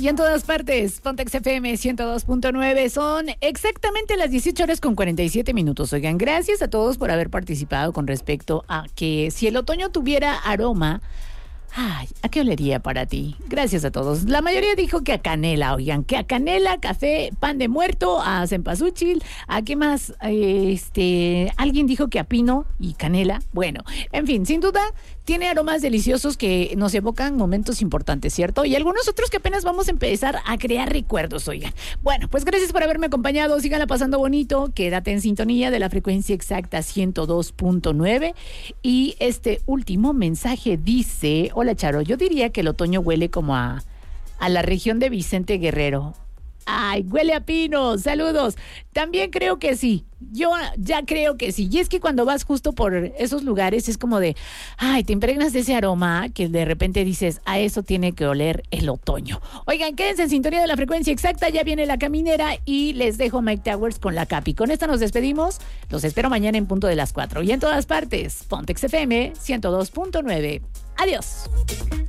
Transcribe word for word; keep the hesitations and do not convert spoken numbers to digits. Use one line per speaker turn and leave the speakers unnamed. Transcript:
y en todas partes. Pontex F M ciento dos punto nueve. Son exactamente las dieciocho horas con cuarenta y siete minutos. Oigan, gracias a todos por haber participado con respecto a que si el otoño tuviera aroma, ay, ¿a qué olería para ti? Gracias a todos. La mayoría dijo que a canela, oigan, que a canela, café, pan de muerto, a cempasúchil, ¿a qué más? Este, alguien dijo que a pino y canela. Bueno, en fin, sin duda tiene aromas deliciosos que nos evocan momentos importantes, ¿cierto? Y algunos otros que apenas vamos a empezar a crear recuerdos, oigan. Bueno, pues gracias por haberme acompañado. Síganla pasando bonito. Quédate en sintonía de la frecuencia exacta ciento dos punto nueve. Y este último mensaje dice: hola Charo, yo diría que el otoño huele como a, a la región de Vicente Guerrero. Ay, huele a pino, saludos. También creo que sí, yo ya creo que sí. Y es que cuando vas justo por esos lugares es como de, ay, te impregnas de ese aroma que de repente dices, a eso tiene que oler el otoño. Oigan, quédense en sintonía de la frecuencia exacta, ya viene La Caminera y les dejo Mike Towers con La Capi. Con esta nos despedimos, los espero mañana en punto de las cuatro y en todas partes. Pontex F M ciento dos punto nueve. Adiós.